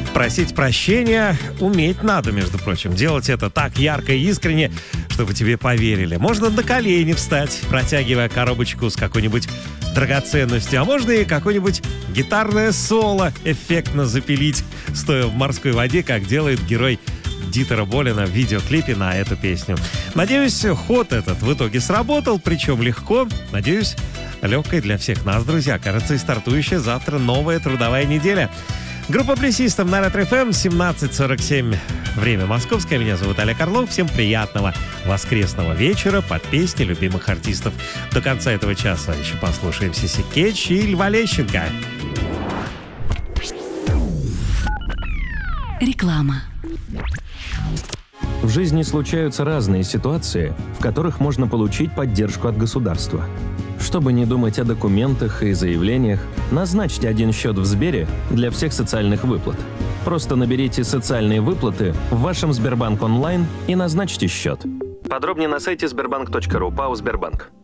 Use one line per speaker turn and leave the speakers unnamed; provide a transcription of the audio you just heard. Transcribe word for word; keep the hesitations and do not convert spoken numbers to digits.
Просить прощения уметь надо, между прочим. Делать это так ярко и искренне, чтобы тебе поверили. Можно на колени встать, протягивая коробочку с какой-нибудь драгоценностью, а можно и какое-нибудь гитарное соло эффектно запилить, стоя в морской воде, как делает герой Дитера Болина в видеоклипе на эту песню. Надеюсь, ход этот в итоге сработал, причем легко. Надеюсь, легкой для всех нас, друзья. Кажется, и стартующая завтра новая трудовая неделя. Группа «Плесистов» на Ретро-эф эм, семнадцать сорок семь. Время московское. Меня зовут Олег Орлов. Всем приятного воскресного вечера под песни любимых артистов. До конца этого часа еще послушаем Сиси Кетч и Льва Лещенко.
Реклама.
В жизни случаются разные ситуации, в которых можно получить поддержку от государства. Чтобы не думать о документах и заявлениях, назначьте один счет в Сбере для всех социальных выплат. Просто наберите «Социальные выплаты» в вашем Сбербанк онлайн и назначьте счет. Подробнее на сайте сбербанк точка ру, ПАО «Сбербанк».